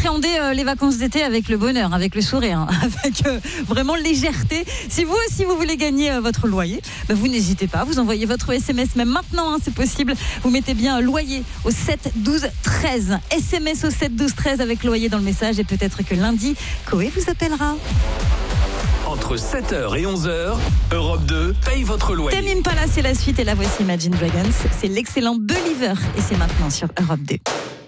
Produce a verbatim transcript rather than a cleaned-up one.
appréhendez euh, les vacances d'été avec le bonheur, avec le sourire, hein, avec euh, vraiment légèreté. Si vous aussi vous voulez gagner euh, votre loyer, bah, vous n'hésitez pas, vous envoyez votre S M S même maintenant, hein, c'est possible. Vous mettez bien loyer au sept douze treize. S M S au sept douze treize avec loyer dans le message et peut-être que lundi, Coé vous appellera. Entre sept heures et onze heures, Europe deux paye votre loyer. Tame Impala, c'est la suite et la voici Imagine Dragons. C'est l'excellent Believer et c'est maintenant sur Europe deux.